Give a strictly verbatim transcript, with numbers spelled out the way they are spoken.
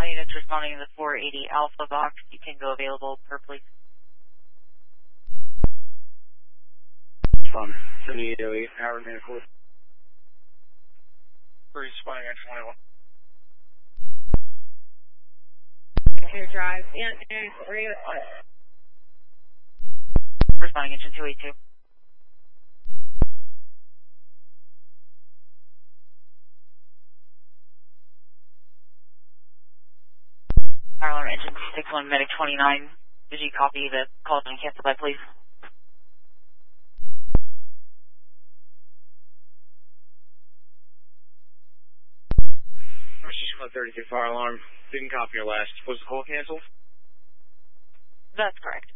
All units responding to the four eighty Alpha box. You can go available per please. Fun. seventy-eight oh eight, Howard Manifold. Three responding engine twenty-one. Air drive, and, and, radio, Responding engine two eighty-two. Power alarm engine six one medic twenty-nine. Did you copy the call and cancel by please? one thirty-two fire alarm. Didn't copy your last. Was the call canceled? That's correct.